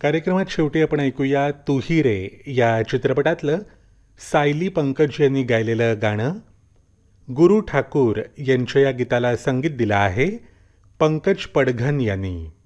कार्यक्रमात शेवटी आपण ऐकूया तू ही रे या चित्रपटातलं सायली पंकज यांनी गायलेलं गाणं. गुरु ठाकूर यांच्या या गीताला संगीत दिलं आहे पंकज पडघन यांनी.